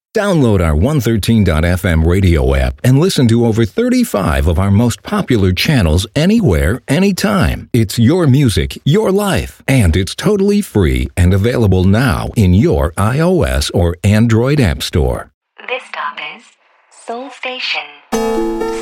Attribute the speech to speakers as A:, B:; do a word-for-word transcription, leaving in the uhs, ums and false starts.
A: Download our one thirteen dot f m radio app and listen to over thirty-five of our most popular channels anywhere, anytime. It's your music, your life, and it's totally free and available now in your iOS or Android app store.
B: This stop is Soul Station.